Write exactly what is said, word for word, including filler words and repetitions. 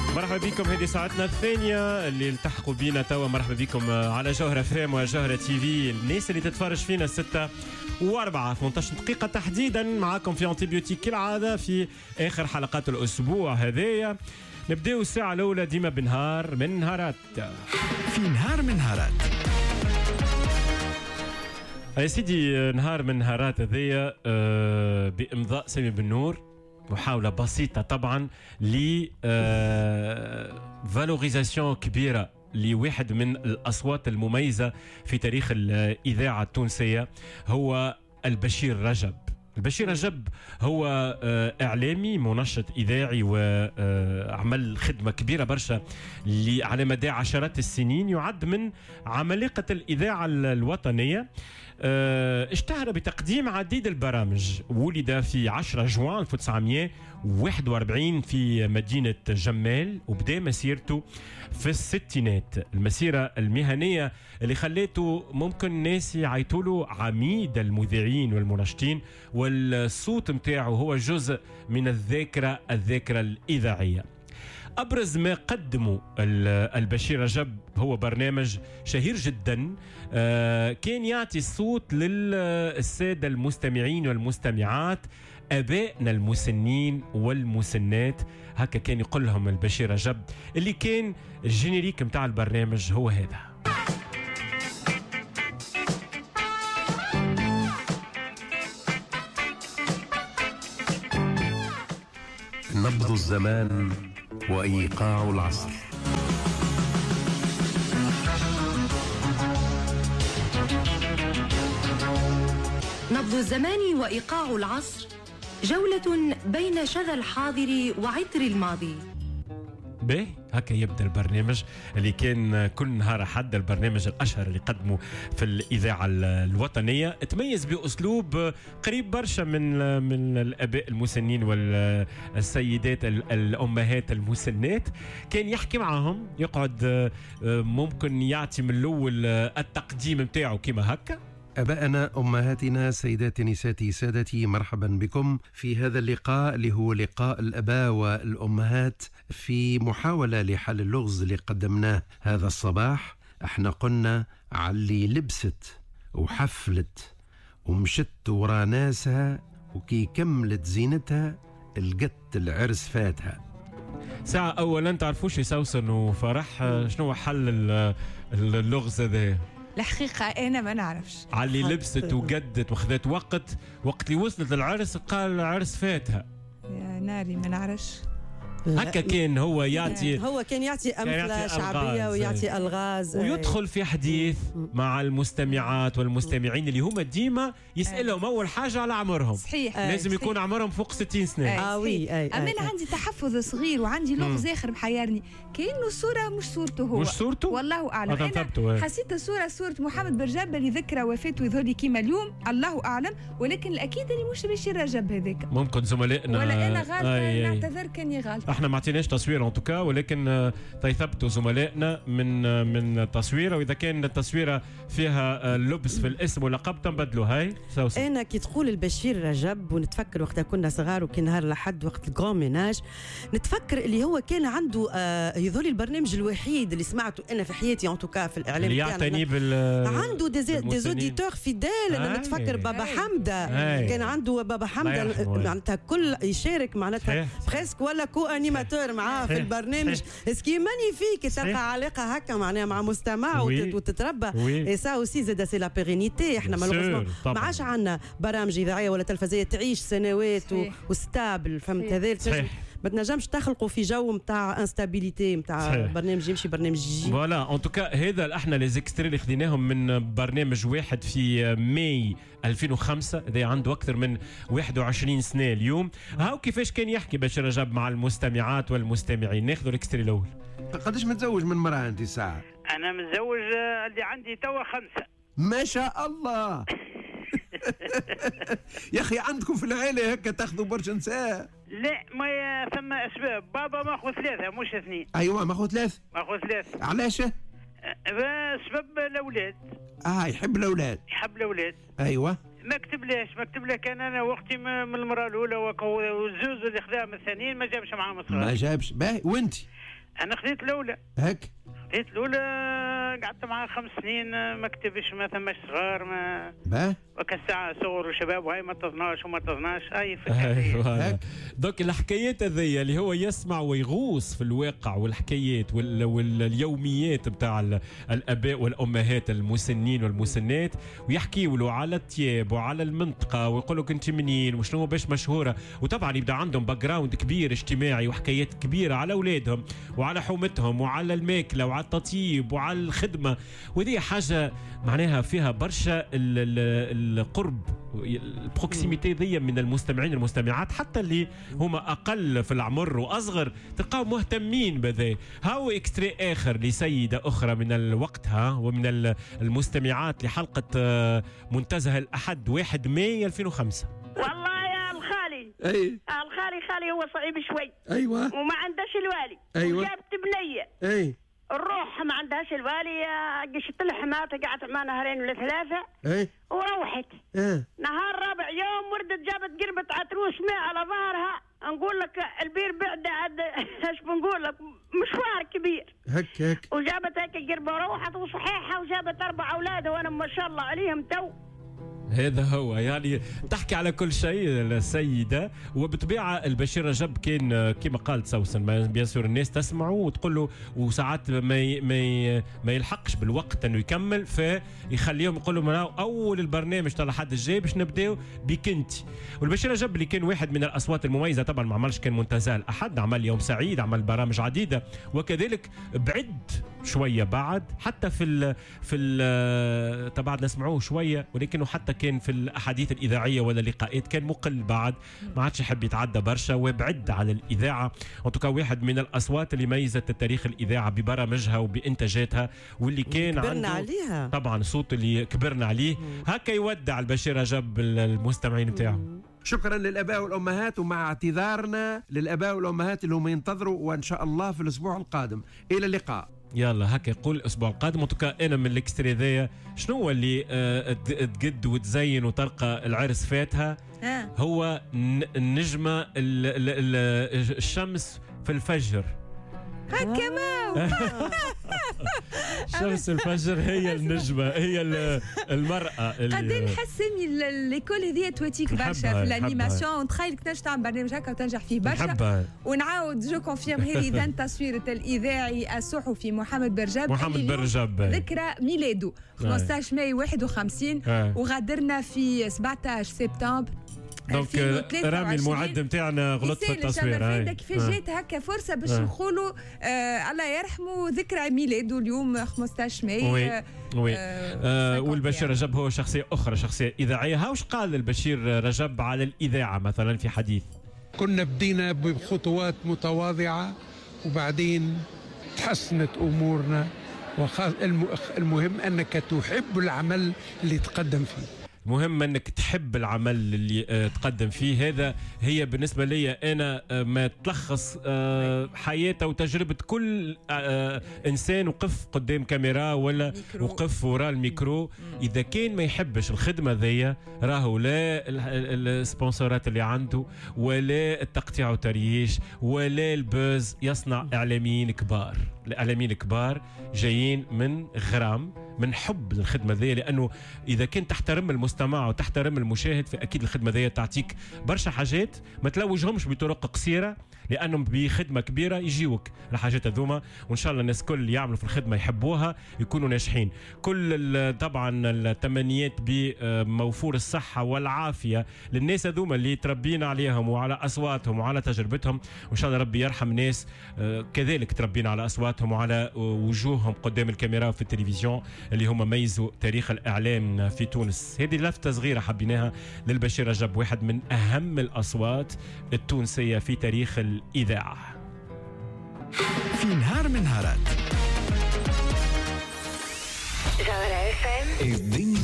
مرحبا بكم. هذه ساعتنا الثانية اللي التحقوا بينا توا. مرحبا بكم على جوهرة فام وجوهرة تي في. الناس اللي تتفرج فينا ستة وأربعة ثمانية عشر دقيقة تحديدا. معاكم في أنتيبيوتيك كالعادة في آخر حلقات الأسبوع هذايا. نبدأ الساعة الأولى ديما بنهار من نهارات. في نهار من نهارات يا سيدي، نهار من نهارات هذايا أه بإمضاء سامي بن نور. محاولة بسيطة طبعا ل فالوريزاسيون كبيرة لواحد من الأصوات المميزة في تاريخ الإذاعة التونسية، هو البشير رجب. البشير رجب هو إعلامي منشط إذاعي وعمل خدمة كبيرة برشا على مدى عشرات السنين. يعد من عمالقة الإذاعة الوطنية. اشتهر بتقديم عديد البرامج. ولد في عشرة جوان ألف وتسعمائة وواحد وأربعين في مدينة جمال، وبدأ مسيرته في الستينات. المسيرة المهنية اللي خليته ممكن الناس يعيطوا له عميد المذيعين والمنشطين، والصوت متاعه هو جزء من الذاكرة الذاكرة الإذاعية. أبرز ما قدمه البشير رجب هو برنامج شهير جدا كان يعطي الصوت للسادة المستمعين والمستمعات، أبائنا المسنين والمسنات. هكا كان يقول لهم البشير رجب، اللي كان الجينيريك متاع البرنامج هو هذا. نبض الزمان وإيقاع العصر. نبض الزمان وإيقاع العصر، جولة بين شذا الحاضر وعطر الماضي. به هكا يبدأ البرنامج اللي كان كل نهار أحد، البرنامج الأشهر اللي قدمه في الإذاعة الوطنية. تميز بأسلوب قريب برشا من من الآباء المسنين والسيدات الأمهات المسنات. كان يحكي معهم، يقعد ممكن يعطي من الأول التقديم متاعه كما هكا. أبائنا أمهاتنا سيداتي نساتي سادتي، مرحبا بكم في هذا اللقاء اللي هو لقاء الأباء والأمهات في محاولة لحل اللغز اللي قدمناه هذا الصباح. احنا قلنا علي لبست وحفلت ومشت ورا ناسها، وكي كملت زينتها القت العرس فاتها. ساعة أولا تعرفوش يسوسن وفرح، شنو حل اللغز هذا؟ الحقيقة أنا ما نعرفش. علي لبست وقدت وخذت وقت وقت اللي وصلت العرس قال العرس فاتها. يا ناري ما نعرفش. هكا كان هو يعطي هو كان يعطي أمثلة شعبية ويعطي ألغاز ويدخل في حديث مع المستمعات والمستمعين اللي هم ديما يسألهم أول حاجة على عمرهم. صحيح. لازم يكون عمرهم فوق ستين سنة. آه وي. أما أنا عندي تحفظ صغير وعندي لغز آخر محيرني، كأنه الصورة مش صورته هو. مش صورته؟ والله أعلم. أنا حسيت الصورة صورة محمد برجاب اللي ذكرى وفاته يظهر كيما اليوم، الله أعلم، ولكن الأكيد اللي مش بشير رجب هذاك. ممكن زملائنا ولا أنا غالطة، نعتذر كاني غالطة. احنا ما عطيناش تصوير ان توكا، ولكن تيثبتوا زملائنا من من تصويره، واذا كان التصويره فيها لبس في الاسم واللقب تنبدلوا. هاي سوسن. انا كي تقول البشير رجب ونتفكر وقتها كنا صغار وكان نهار لحد وقت الكرون ميناج، نتفكر اللي هو كان عنده آه يظهر البرنامج الوحيد اللي سمعته انا في حياتي ان توكا في الاعلام اللي يعتني بال عنده دي زوديتور فيديل. انا نتفكر بابا حمده كان عنده بابا حمده معناتها كل يشارك معناتها بريسك ولا كو انيماتور معاه في البرنامج. اسكي مانيفيك تلقى علاقه هكا معناها مع مستمع وتتربى. اي سا اوسي زاد سي لا بيرينيتي. احنا مالوغوزمون ما عادش عندنا برامج اذاعيه ولا تلفزيونيه تعيش سنوات وستابل، فهمت؟ هذا ما تنجمش تخلقوا في جو نتاع انستابيليتي نتاع برنامج يمشي برنامج يجي. فوالا ان توكا هذا احنا لي زيكستري اللي خديناهم من برنامج واحد في ماي ألفين وخمسة، هذا عنده اكثر من واحد وعشرين سنه اليوم. هاو كيفاش كان يحكي بشير رجب مع المستمعات والمستمعين. ناخذ الاكستري الاول. قداش متزوج من مرأة انت ساعة؟ انا متزوج اللي عندي توا خمسة. ما شاء الله. يا اخي عندكم في العائله هكا تاخذوا برشا نساء؟ لا ما ثم اسباب. بابا ماخذ ثلاثه مش اثنين. ايوه ماخذ ثلاث. ماخذ ثلاث. علاش؟ سبب الاولاد. اه يحب الاولاد. يحب الاولاد. ايوه. ما كتبلاش ما كتبله. كان انا وقتي من المراه الاولى والزوز اللي خداها من الثانيين ما جابش معاهم صغار. ما جابش. باهي وانت؟ انا خذيت الاولى. هك خذيت الاولى قعدت معها خمس سنين ما كتبش ما ثماش صغار ما با وكالساعة صغر وشباب وهي ما تظناش وما تظناش اي فكره. دوك الحكايات هذيا اللي هو يسمع ويغوص في الواقع والحكايات وال... واليوميات بتاع الاباء والامهات المسنين والمسنات ويحكيوا له على التياب وعلى المنطقه ويقول لك انت منين وشنو باش مشهوره، وطبعا يبدا عندهم باك جراوند كبير اجتماعي وحكايات كبيره على اولادهم وعلى حومتهم وعلى الماكله وعلى التطيب وعلى الخدمه، وهذه حاجه معناها فيها برشا القرب البروكسيميتي ذي من المستمعين والمستمعات حتى اللي هما اقل في العمر واصغر تلقاهم مهتمين بذا. هاو اكستري اخر لسيده اخرى من وقتها ومن المستمعات لحلقه منتزه الاحد واحد مايو ألفين وخمسة. والله يا الخالي اي الخالي خالي هو صعيب شوي. ايوه وما عندهاش الوالي. ايوه وجابت بنيه. اي الروح ما عندهاش الوالي قشت لحماتها قعدت مع نهارين ولا ثلاثه. اي وروحت. اه نهار رابع يوم وردت جابت قربة عتروس ماء على ظهرها. نقول لك البير بعد عاد ايش بنقول لك مشوار كبير. هك هك وجابت هيك القربة وروحت وصحيحه وجابت اربع اولاد وانا ما شاء الله عليهم تو. هذا هو يعني تحكي على كل شيء السيدة. وبطبيعة البشير رجب كان كما قالت سوسن بيان سور الناس تسمعه وتقول له وساعات ما ما ما يلحقش بالوقت انه يكمل فيخليهم يقول لهم اول البرنامج تاع الحد الجاي باش نبداو بك انت. والبشير رجب اللي كان واحد من الاصوات المميزة طبعا ما عملش كان منتزه الاحد، عمل يوم سعيد، عمل برامج عديدة وكذلك بعد شوية بعد حتى في ال في ال تبع نسمعوه شوية ولكنه حتى كان في الاحاديث الاذاعيه ولا اللقاءات كان مقل بعد ما عادش يحب يتعدى برشا وبعد على الاذاعه. وتوكا واحد من الاصوات اللي ميزت التاريخ الاذاعه ببرامجها وبانتاجاتها واللي كان كبرنا عنده عليها طبعا صوت اللي كبرنا عليه. هكا يودع البشير رجب المستمعين بتاعه. شكرا للاباء والامهات ومع اعتذارنا للاباء والامهات اللي هم ينتظروا وان شاء الله في الاسبوع القادم الى اللقاء. يلا هكا يقول الاسبوع القادم. وتوكا انا من الاكستري ذايا شنو هو اللي اه تقد وتزين وتلقى العرس فاتها آه. هو النجمه ال ال ال الشمس في الفجر. هكا ما شمس الفجر هي النجمه هي المراه اللي قد نحس اني ليكول هذه تواتيك برشا في الانيماسيون. نتخيلك تنجم تعمل برنامج هكا وتنجح فيه برشا. ونعاود جو كونفيرم هذه اذا تصويره الاذاعي الصحفي محمد برجاب محمد برجاب ذكرى ميلاده خمسطاش مايو واحد وخمسين وغادرنا في سبعطاش سبتمبر. دونك رامي المعد نتاعنا غلط في التصوير. كيفاش جات هكا فرصه باش نقولوا آه الله يرحمه ذكرى ميلاده اليوم خمسطاش مايو. وي وي آه والبشير رجب هو شخصيه اخرى شخصيه اذاعيه. هاوش قال البشير رجب على الاذاعه مثلا في حديث؟ كنا بدينا بخطوات متواضعه وبعدين تحسنت امورنا وخاص المهم انك تحب العمل اللي تقدم فيه. مهم انك تحب العمل اللي تقدم فيه. هذا هي بالنسبه لي انا ما تلخص حياته وتجربه كل انسان وقف قدام كاميرا ولا وقف وراء الميكرو. اذا كان ما يحبش الخدمه ذي راهو لا السبونسورات اللي عنده ولا التقطيع والترييش ولا البوز يصنع اعلاميين كبار. الاعلاميين الكبار جايين من غرام من حب للخدمه ذي، لانه اذا كنت تحترم المستمع وتحترم المشاهد فاكيد الخدمه ذي تعطيك برشا حاجات ما تلوجهمش بطرق قصيره لانهم بخدمه كبيره يجيوك الحاجات هذوما. وان شاء الله الناس كل يعملوا في الخدمه يحبوها يكونوا ناجحين. كل طبعا التمنيات بموفور الصحه والعافيه للناس هذوما اللي تربينا عليهم وعلى اصواتهم وعلى تجربتهم. وان شاء الله ربي يرحم ناس كذلك تربينا على اصواتهم وعلى وجوههم قدام الكاميرا وفي التلفزيون اللي هم ميزوا تاريخ الاعلام في تونس. هذه لفتة صغيرة حبيناها للبشير رجب واحد من أهم الأصوات التونسية في تاريخ الإذاعة. في نهار من نهارات